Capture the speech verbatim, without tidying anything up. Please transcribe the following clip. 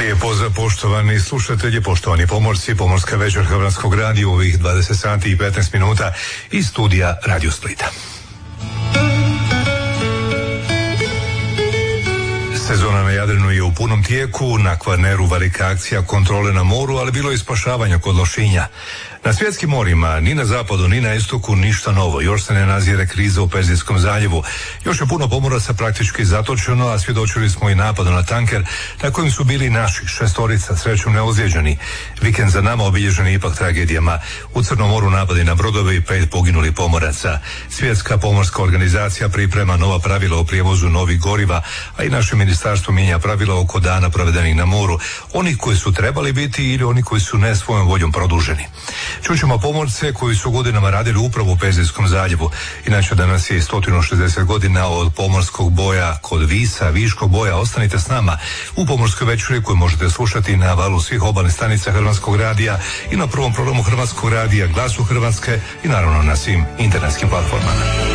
Lijep pozdrav poštovani slušatelji, poštovani pomorci, pomorska večer Hrvatskog radija u ovih dvadeset sati i petnaest minuta iz studija Radio Splita. Sezona na Jadranu je u punom tijeku, na Kvarneru velika akcija kontrole na moru, ali bilo je i spašavanja kod Lošinja. Na svjetskim morima, ni na zapadu, ni na istoku, ništa novo. Još se ne nazire kriza u Perzijskom zaljevu. Još je puno pomoraca praktički zatočeno, a svjedočili smo i napadu na tanker na kojem su bili naši šestorica, srećom neozlijeđeni. Vikend za nama obilježen je ipak tragedijama. U Crnom moru napadi na brodove i pet poginulih pomoraca. Svjetska pomorska organizacija priprema nova pravila o prijevozu novih goriva, a i naše ministarstvo mijenja pravila oko dana provedenih na moru. Onih koji su trebali biti ili oni koji su ne svojom voljom produženi. Čućemo pomorce koji su godinama radili upravo u Perzijskom zaljevu. Inače danas je sto šezdeset godina od pomorskog boja kod Visa, Viškog boja. Ostanite s nama u pomorskoj večeri koju možete slušati na valu svih obalnih stanica Hrvatskog radija i na prvom programu Hrvatskog radija, Glasu Hrvatske i naravno na svim internetskim platformama.